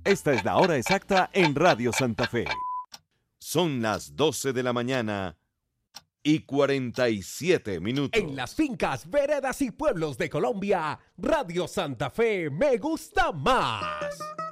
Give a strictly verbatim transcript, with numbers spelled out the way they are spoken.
Esta es la hora exacta en Radio Santa Fe. Son las doce de la mañana y cuarenta y siete minutos. En las fincas, veredas y pueblos de Colombia, Radio Santa Fe me gusta más.